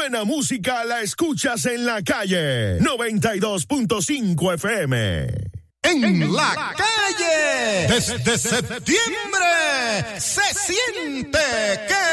buena música la escuchas en la calle. 92.5 FM. En la calle, desde septiembre, se siente que